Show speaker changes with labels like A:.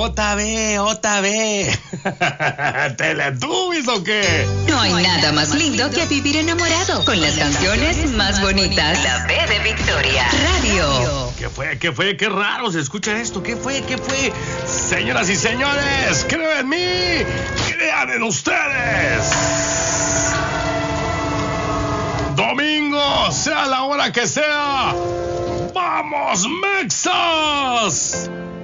A: Otra vez. ¿Teletubbies o qué?
B: No hay nada más lindo que vivir enamorado con las canciones más bonitas. La B de Victoria Radio.
A: ¿Qué fue? Qué raro se escucha esto. ¿Qué fue? Señoras y señores, crean en mí, crean en ustedes. Domingo, sea la hora que sea. ¡Vamos, Mexas!